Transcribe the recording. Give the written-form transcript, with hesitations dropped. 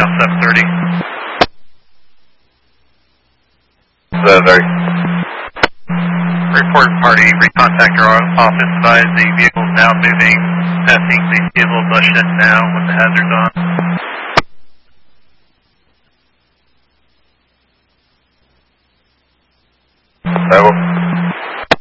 South 730. 730. Report party, recontact our office, advise the vehicle is now moving, passing the vehicle bus shed now with the hazards on. I will